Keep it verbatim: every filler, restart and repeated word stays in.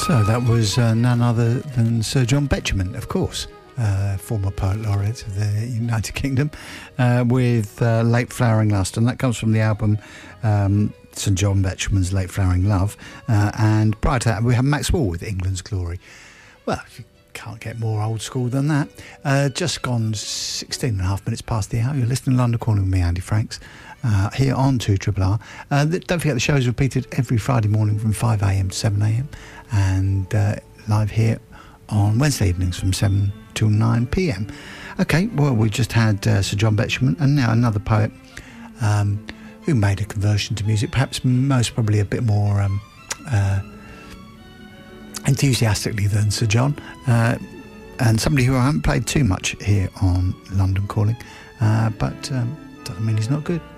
So that was uh, none other than Sir John Betjeman, of course, uh, former poet laureate of the United Kingdom, uh, with uh, Late Flowering Lust, and that comes from the album um, Sir John Betjeman's Late Flowering Love. Uh, and prior to that, we have Max Wall with England's Glory. Well, you can't get more old school than that. Uh, just gone sixteen and a half minutes past the hour. You're listening to London Calling with me, Andy Franks. Uh, here on two R R. Uh, don't forget the show is repeated every Friday morning from five a m to seven a m and uh, live here on Wednesday evenings from seven till nine p m. Okay, well, we just had uh, Sir John Betjeman, and now another poet um, who made a conversion to music, perhaps most probably a bit more um, uh, enthusiastically than Sir John, uh, and somebody who I haven't played too much here on London Calling, uh, but um, doesn't mean he's not good.